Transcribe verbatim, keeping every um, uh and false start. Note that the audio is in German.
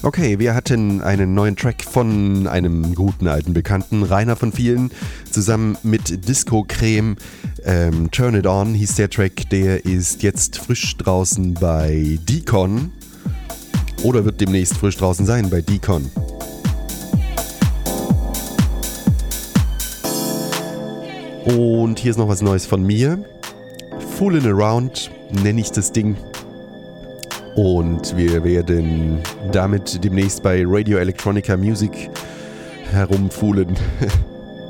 Okay, wir hatten einen neuen Track von einem guten alten Bekannten, Rainer von vielen, zusammen mit Disco Creme. Ähm, Turn It On hieß der Track, der ist jetzt frisch draußen bei Deacon oder wird demnächst frisch draußen sein bei Deacon. Und hier ist noch was Neues von mir. Foolin' Around nenne ich das Ding. Und wir werden damit demnächst bei Radio Electronica Music herumfuhlen.